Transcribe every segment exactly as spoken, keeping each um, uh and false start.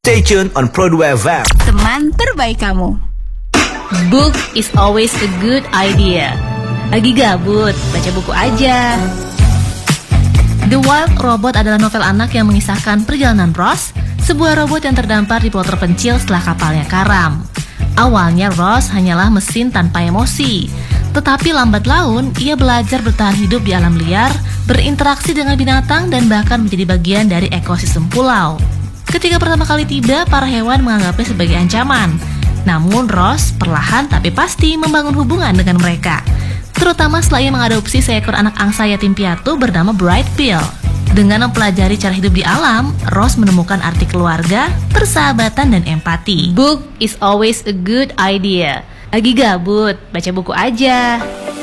Stay tuned on Produe F M. Teman terbaik kamu. Book is always a good idea. Lagi gabut, baca buku aja. The Wild Robot adalah novel anak yang mengisahkan perjalanan Ross, sebuah robot yang terdampar di pulau terpencil setelah kapalnya karam. Awalnya Ross hanyalah mesin tanpa emosi, tetapi lambat laun ia belajar bertahan hidup di alam liar, berinteraksi dengan binatang dan bahkan menjadi bagian dari ekosistem pulau. Ketika pertama kali tiba, para hewan menganggapnya sebagai ancaman. Namun Ross perlahan tapi pasti membangun hubungan dengan mereka, terutama setelah ia mengadopsi seekor anak angsa yatim piatu bernama Bright Bill. Dengan mempelajari cara hidup di alam, Ross menemukan arti keluarga, persahabatan, dan empati. Book is always a good idea. Lagi gabut, baca buku aja.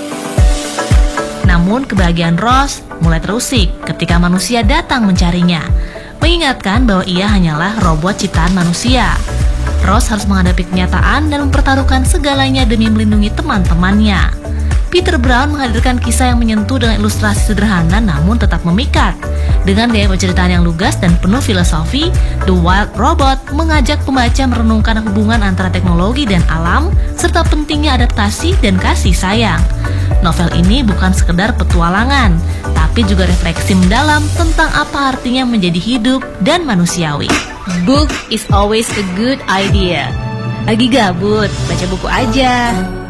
Namun kebahagiaan Ross mulai terusik ketika manusia datang mencarinya, mengingatkan bahwa ia hanyalah robot ciptaan manusia. Ross harus menghadapi kenyataan dan mempertaruhkan segalanya demi melindungi teman-temannya. Peter Brown menghadirkan kisah yang menyentuh dengan ilustrasi sederhana namun tetap memikat. Dengan gaya penceritaan yang lugas dan penuh filosofi, The Wild Robot mengajak pembaca merenungkan hubungan antara teknologi dan alam, serta pentingnya adaptasi dan kasih sayang. Novel ini bukan sekedar petualangan, tapi juga refleksi mendalam tentang apa artinya menjadi hidup dan manusiawi. Book is always a good idea. Lagi gabut, baca buku aja.